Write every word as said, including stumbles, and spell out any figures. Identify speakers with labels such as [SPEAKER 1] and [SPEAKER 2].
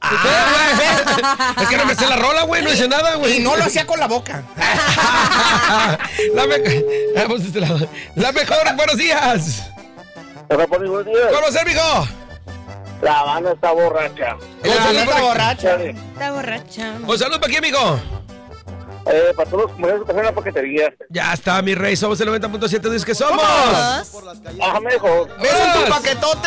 [SPEAKER 1] Ah,
[SPEAKER 2] es que no me sé la rola, güey, no hice nada, güey.
[SPEAKER 1] Y no lo hacía con la boca.
[SPEAKER 2] la, me... Vamos de este lado. La mejor, buenos días.
[SPEAKER 3] Buenos días.
[SPEAKER 2] ¿Conocer, mijo?
[SPEAKER 3] La banda está borracha.
[SPEAKER 1] La banda está borracha.
[SPEAKER 4] Está borracha.
[SPEAKER 2] Un saludo para aquí, amigo.
[SPEAKER 3] Eh, para todos los compañeros que están en la paquetería.
[SPEAKER 2] Ya está, mi rey. Somos el noventa punto siete. Dice que somos.
[SPEAKER 3] Ah, mejor.
[SPEAKER 1] ¿Ves en tu paquetote?